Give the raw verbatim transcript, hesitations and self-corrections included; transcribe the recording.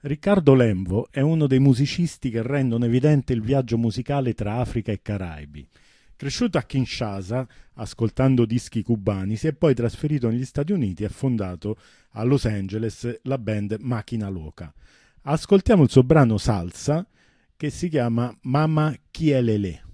Riccardo Lemvo è uno dei musicisti che rendono evidente il viaggio musicale tra Africa e Caraibi. Cresciuto a Kinshasa, ascoltando dischi cubani, si è poi trasferito negli Stati Uniti e ha fondato a Los Angeles la band Macchina Loca. Ascoltiamo il suo brano Salsa che si chiama Mama Chielele.